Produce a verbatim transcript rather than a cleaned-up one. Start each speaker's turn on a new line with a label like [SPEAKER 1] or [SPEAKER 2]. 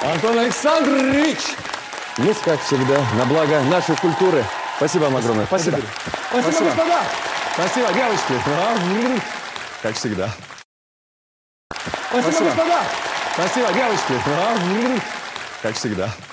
[SPEAKER 1] Антон Александрович! Ну, как всегда, на благо нашей культуры. Спасибо вам огромное. Спасибо.
[SPEAKER 2] Спасибо, Спасибо. господа.
[SPEAKER 1] Спасибо, девочки. Как всегда.
[SPEAKER 2] Спасибо, Спасибо. господа.
[SPEAKER 1] Спасибо, девочки. Как всегда.